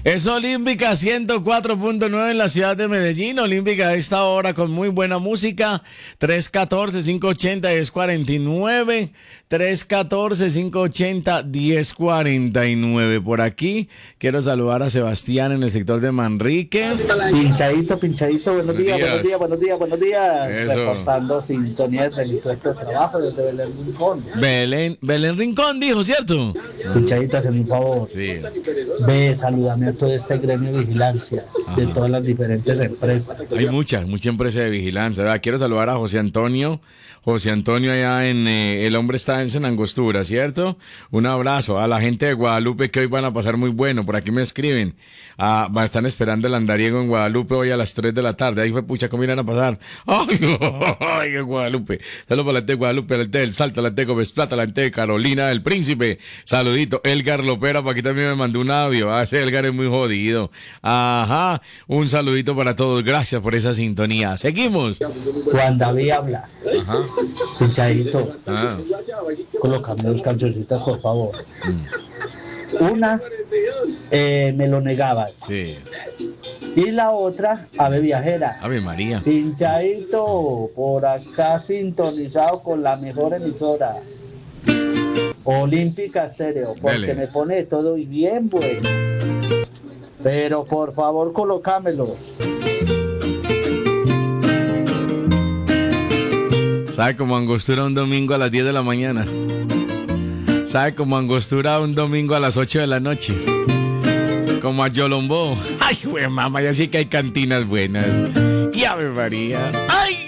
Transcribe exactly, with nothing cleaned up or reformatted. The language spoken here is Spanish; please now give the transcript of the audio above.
Es Olímpica ciento cuatro punto nueve en la ciudad de Medellín. Olímpica a esta hora con muy buena música. tres uno cuatro, cinco ocho cero, uno cero cuatro nueve. tres uno cuatro, cinco ocho cero, uno cero cuatro nueve. Por aquí quiero saludar a Sebastián en el sector de Manrique. Pinchadito, pinchadito. Buenos, Buenos días, días. buenos días, buenos días, buenos días. Eso. Reportando sintonía desde mi puesto de trabajo, desde Belén Rincón. Belén, Belén Rincón dijo, ¿cierto? Pinchadito, hazme un favor. Sí. Ve, saludame a todo este gremio de vigilancia de Ajá. todas las diferentes empresas. Hay muchas, mucha empresa de vigilancia. ¿Verdad? Quiero saludar a José Antonio. José Antonio allá en eh, El Hombre está en San Angostura, ¿cierto? Un abrazo a la gente de Guadalupe que hoy van a pasar muy bueno. Por aquí me escriben. Ah, va- están esperando el andariego en Guadalupe hoy a las tres de la tarde. Ahí fue pucha, ¿cómo irán a pasar? ¡Ay, ay, en Guadalupe! Saludos para la gente de Guadalupe, la gente del Salto, la gente de Gómez Plata, la gente de Carolina del Príncipe. Saludito. Elgar Lopera, por aquí también me mandó un audio. Ah, ese Elgar es muy jodido. Ajá. Un saludito para todos. Gracias por esa sintonía. Seguimos. Juan David habla. Ajá. Pinchadito, Ah. colócame dos cancioncitas, por favor. Una, eh, me lo negabas. Sí. Y la otra, Ave Viajera. Ave María. Pinchadito, por acá sintonizado con la mejor emisora. Olímpica Estéreo, porque Dele. me pone todo y bien bueno. Pero por favor, colócamelos. ¿Sabe como angostura un domingo a las diez de la mañana? ¿Sabe como angostura un domingo a las ocho de la noche? Como a Yolombó. Ay, güey, mamá, ya sí que hay cantinas buenas. Y Ave María. ¡Ay!